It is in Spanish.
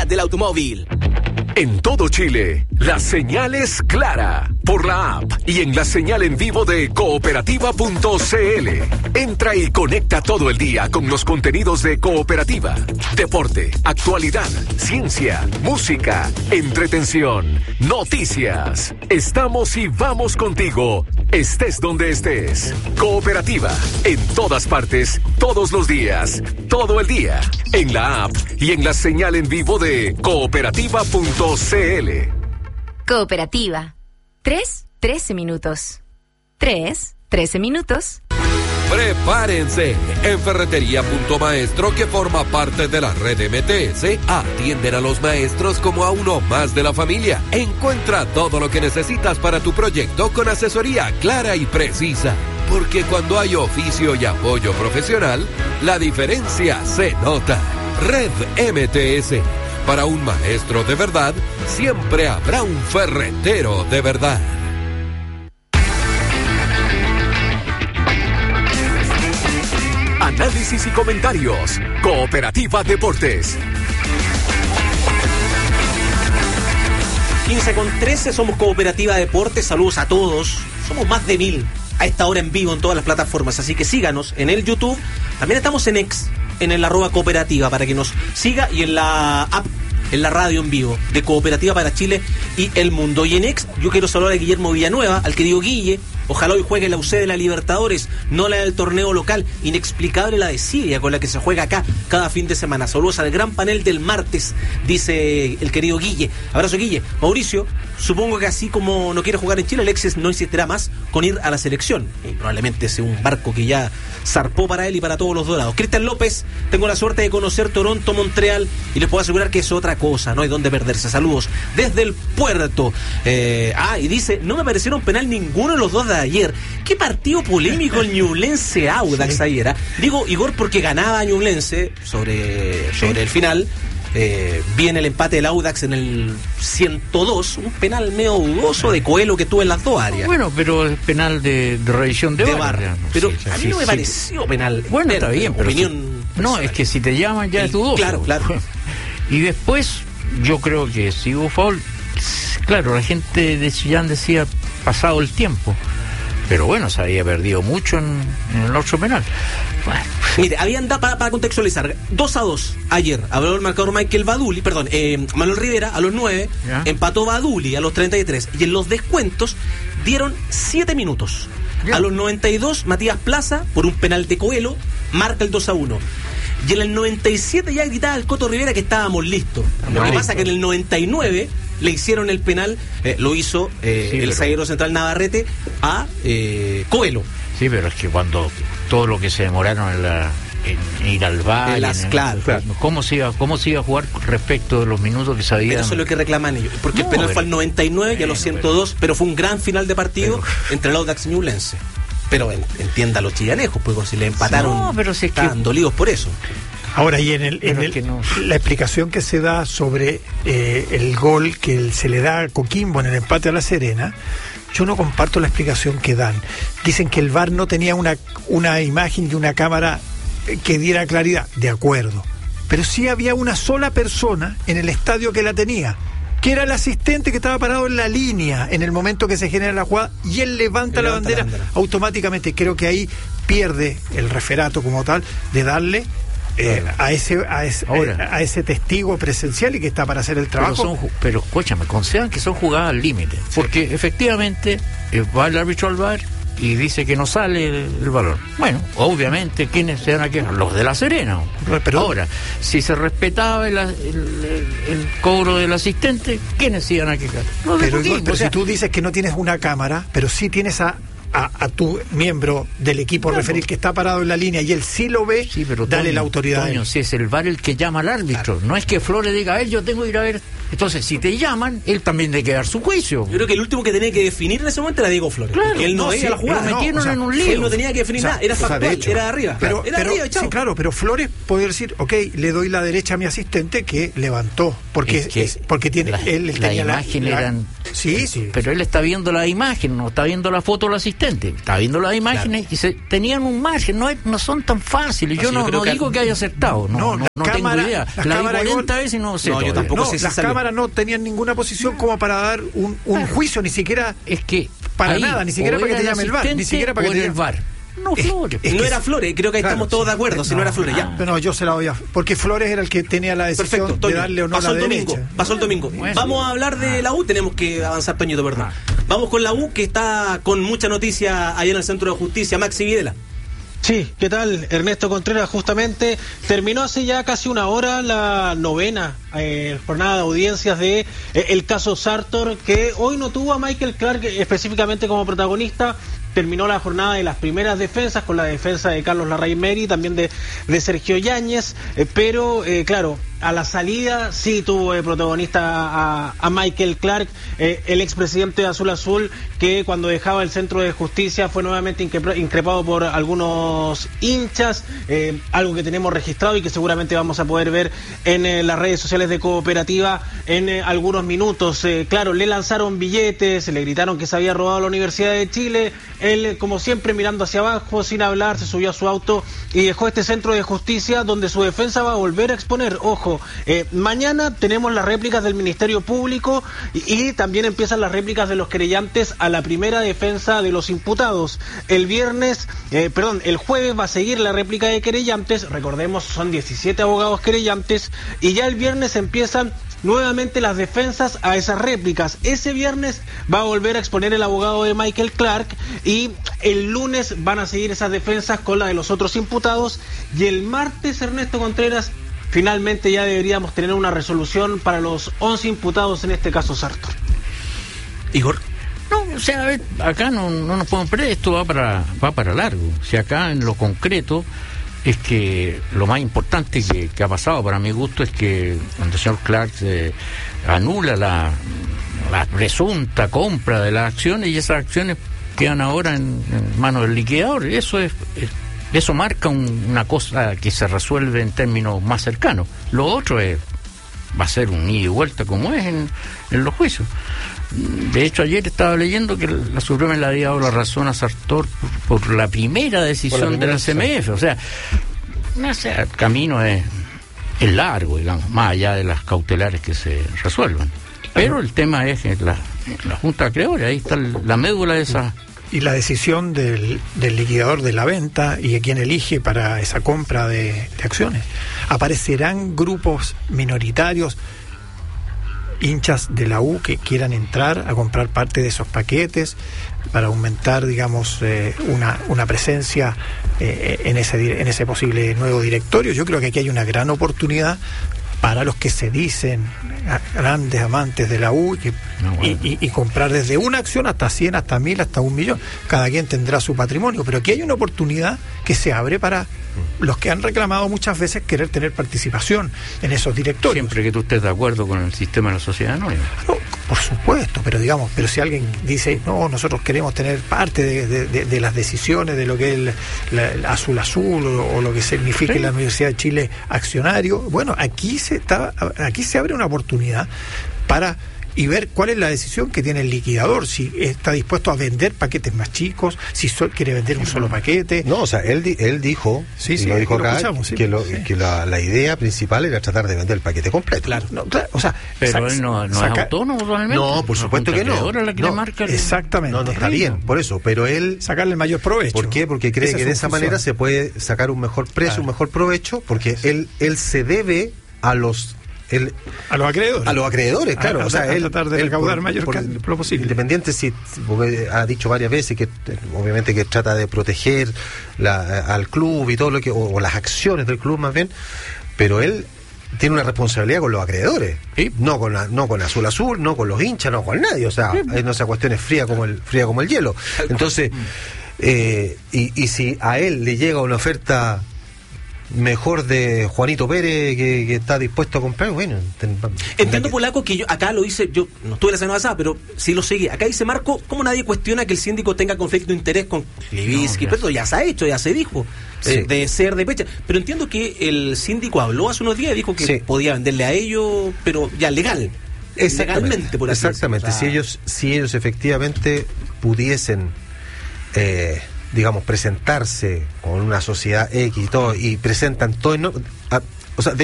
del automóvil. En todo Chile, la señal es clara por la app y en la señal en vivo de cooperativa.cl. Entra y conecta todo el día con los contenidos de Cooperativa. Deporte, actualidad, ciencia, música, entretención, noticias. Estamos y vamos contigo, estés donde estés. Cooperativa, en todas partes, todos los días, todo el día. En la app y en la señal en vivo de cooperativa.cl. Cooperativa. 13 minutos. 13 minutos. Prepárense. En Ferretería Punto Maestro, que forma parte de la red MTS, atienden a los maestros como a uno más de la familia. Encuentra todo lo que necesitas para tu proyecto con asesoría clara y precisa. Porque cuando hay oficio y apoyo profesional, la diferencia se nota. Red MTS. Para un maestro de verdad, siempre habrá un ferretero de verdad. Análisis y comentarios. Cooperativa Deportes. 15:13, somos Cooperativa Deportes. Saludos a todos. Somos más de 1000 a esta hora en vivo en todas las plataformas. Así que síganos en el YouTube. También estamos en X, en el @cooperativa, para que nos siga, y en la app, en la radio en vivo de Cooperativa para Chile y el mundo. Y en X, yo quiero saludar a Guillermo Villanueva, al querido Guille. Ojalá hoy juegue la UC de la Libertadores, no la del torneo local. Inexplicable la desidia con la que se juega acá cada fin de semana. Saludos al gran panel del martes, dice el querido Guille. Abrazo, Guille. Mauricio, supongo que así como no quiere jugar en Chile, Alexis no insistirá más con ir a la selección. Y probablemente sea un barco que ya zarpó para él y para todos los dorados. Cristian López, tengo la suerte de conocer Toronto, Montreal, y les puedo asegurar que es otra cosa, no hay dónde perderse. Saludos desde el puerto. Y dice, no me parecieron penal ninguno de los dos de ayer. Qué partido polémico el Ñublense Audax ayer, ¿eh? Digo, Igor, porque ganaba Ñublense sobre el final. Viene el empate del Audax en el 102, un penal medio dudoso de Coelho que tuvo en las dos áreas. Bueno, pero es penal de revisión de VAR. Pero a mí no me pareció penal. Bueno, está bien, pero opinión no, es que si te llaman ya es dudoso. Claro. Y después, yo creo que si hubo foul, claro, la gente de Chillán decía pasado el tiempo. Pero bueno, se había perdido mucho en el otro penal. Bueno. Mire, habían dado, para contextualizar, 2-2 ayer. Habló el marcador Manuel Rivera a los 9, ¿ya? Empató Baduli a los 33. Y en los descuentos dieron 7 minutos. ¿Ya? A los 92, Matías Plaza, por un penal de Coelho, marca el 2-1. Y en el 97 ya gritaba el Coto Rivera que estábamos listos. Lo que pasa es que en el 99... le hicieron el penal, lo hizo el zaguero central Navarrete a Coelho. Sí, pero es que cuando todo lo que se demoraron en ir al VAR, claro. ¿cómo se iba a jugar respecto de los minutos que se habían? Pero eso es lo que reclaman ellos, porque el penal fue al 99 y a los 102, pero fue un gran final de partido entre el Audax y Ñublense. Pero entienda los chillanejos, pues si le empataron, pero si es que estaban dolidos por eso. Ahora, y la explicación que se da sobre el gol que se le da a Coquimbo en el empate a La Serena, yo no comparto la explicación que dan. Dicen que el VAR no tenía una imagen de una cámara que diera claridad. De acuerdo. Pero sí había una sola persona en el estadio que la tenía, que era el asistente que estaba parado en la línea en el momento que se genera la jugada, y él levanta la bandera automáticamente. Creo que ahí pierde el referato como tal de darle a ese testigo presencial y que está para hacer el trabajo. Pero escúchame, concedan que son jugadas al límite, porque efectivamente va el árbitro al VAR y dice que no sale el balón. Bueno, obviamente, ¿quiénes se van a quejar? Los de La Serena. Pero ahora, si se respetaba el cobro del asistente, ¿quiénes se iban a quejar? Pero si tú dices que no tienes una cámara, pero sí tienes a tu miembro del equipo referil que está parado en la línea y él sí lo ve, pero dale la autoridad. Si es el VAR el que llama al árbitro, no es que Flores diga, yo tengo que ir a ver Entonces, si te llaman, él también tiene que dar su juicio. Yo creo que el último que tenía que definir en ese momento era Diego Flores. Claro, porque él no veía la jugada. Lo metieron en un lío. Él no tenía que definir nada, era factual, de hecho, era de arriba. Pero, arriba, sí, claro, pero Flores puede decir, ok, le doy la derecha a mi asistente que levantó, porque tiene él tenía la imagen eran... Sí. Pero él está viendo la imagen, no está viendo la foto del asistente, está viendo las imágenes y tenían un margen, no son tan fáciles. Yo no digo que haya acertado, no tengo idea. La vi 40 veces y no sé. No, yo tampoco sé si las cámaras no tenían ninguna posición como para dar un juicio, ni siquiera es que para nada, ni siquiera para que te llame el VAR, ni siquiera para que te llame el VAR. No, Flores. No era Flores, creo que ahí estamos todos de acuerdo, si no era Flores, ya. Pero no, yo se la doy a... Porque Flores era el que tenía la decisión. Perfecto, Toño, de darle o no la derecha. Pasó el domingo. Bueno, vamos a hablar de la U, tenemos que avanzar, Toñito, perdón. Vamos con la U, que está con mucha noticia allá en el Centro de Justicia. Maxi Videla. Sí, ¿qué tal? Ernesto Contreras, justamente terminó hace ya casi una hora la novena jornada de audiencias de el caso Sartor, que hoy no tuvo a Michael Clark específicamente como protagonista. Terminó la jornada de las primeras defensas con la defensa de Carlos Larraimeri, también de Sergio Yáñez, pero claro, a la salida sí tuvo protagonista a Michael Clark, el expresidente de Azul Azul, que cuando dejaba el Centro de Justicia fue nuevamente increpado por algunos hinchas, algo que tenemos registrado y que seguramente vamos a poder ver en las redes sociales de Cooperativa en algunos minutos. Claro, le lanzaron billetes, le gritaron que se había robado la Universidad de Chile. Él, como siempre, mirando hacia abajo, sin hablar, se subió a su auto y dejó este Centro de Justicia, donde su defensa va a volver a exponer. Ojo, mañana tenemos las réplicas del Ministerio Público y también empiezan las réplicas de los querellantes a la primera defensa de los imputados. El jueves va a seguir la réplica de querellantes. Recordemos, son 17 abogados querellantes y ya el viernes empiezan nuevamente las defensas a esas réplicas. Ese viernes va a volver a exponer el abogado de Michael Clark y el lunes van a seguir esas defensas con la de los otros imputados y el martes, Ernesto Contreras, finalmente ya deberíamos tener una resolución para los 11 imputados en este caso Sartor. Igor. No, o sea, a ver, acá no nos podemos perder, esto va para largo. Si acá en lo concreto es que lo más importante que ha pasado para mi gusto es que cuando el señor Clark anula la presunta compra de las acciones y esas acciones quedan ahora en manos del liquidador. Eso marca una cosa que se resuelve en términos más cercanos. Lo otro va a ser un ida y vuelta como es en los juicios. De hecho, ayer estaba leyendo que la Suprema le había dado la razón a Sartor por la primera decisión de la CMF. O sea, el camino es largo, digamos, más allá de las cautelares que se resuelvan. Pero el tema es que la Junta de Acreedores, ahí está la médula de esa... Y la decisión del liquidador de la venta y a quién elige para esa compra de acciones. Aparecerán grupos minoritarios, hinchas de la U, que quieran entrar a comprar parte de esos paquetes para aumentar, digamos, una presencia en ese posible nuevo directorio. Yo creo que aquí hay una gran oportunidad para los que se dicen grandes amantes de la U y comprar desde una acción hasta 100, hasta 1000, hasta 1 millón. Cada quien tendrá su patrimonio, pero aquí hay una oportunidad que se abre para los que han reclamado muchas veces querer tener participación en esos directorios. Siempre que tú estés de acuerdo con el sistema de la sociedad anónima. No, por supuesto, pero si alguien dice, no, nosotros queremos tener parte de las decisiones de lo que es el Azul Azul o lo que significa la Universidad de Chile accionario, bueno, aquí se abre una oportunidad para y ver cuál es la decisión que tiene el liquidador, si está dispuesto a vender paquetes más chicos, si quiere vender un solo paquete. No, o sea, él dijo, lo dijo acá, que la idea principal era tratar de vender el paquete completo. Claro, o sea, pero él no es autónomo realmente. No, por supuesto que no. Exactamente. No, está bien, por eso, pero él sacarle el mayor provecho. ¿Por qué? Porque cree que de esa manera se puede sacar un mejor precio, un mejor provecho, porque él se debe a los acreedores, claro. O sea, él tratar de recaudar mayor lo posible. Independiente, porque ha dicho varias veces que obviamente que trata de proteger al club y todo lo que, o las acciones del club más bien, pero él tiene una responsabilidad con los acreedores, ¿sí? no con Azul Azul, no con los hinchas, no con nadie. O sea, no esa cuestión es fría como el hielo. Entonces, y si a él le llega una oferta mejor de Juanito Pérez que está dispuesto a comprar, bueno. Entiendo, Polaco, que yo acá lo hice, yo no estuve la semana pasada, pero sí lo seguí. Acá dice Marco, ¿cómo nadie cuestiona que el síndico tenga conflicto de interés con Levinsky? Pero eso ya se ha hecho, ya se dijo, de ser de Pecha. Pero entiendo que el síndico habló hace unos días y dijo que podía venderle a ellos, pero ya legalmente, por así decirlo. O sea, si ellos efectivamente pudiesen digamos, presentarse con una sociedad X y todo, y presentan todo, o sea,